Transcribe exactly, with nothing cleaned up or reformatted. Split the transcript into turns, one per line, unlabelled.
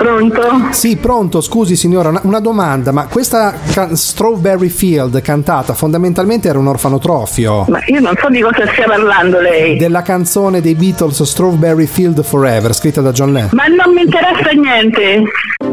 Pronto?
Sì, pronto, scusi signora, una, una domanda, ma questa can- Strawberry Field cantata fondamentalmente era un orfanotrofio?
Ma io non so di cosa stia parlando lei.
Della canzone dei Beatles Strawberry Field Forever, scritta da John Lennon.
Ma non mi interessa niente.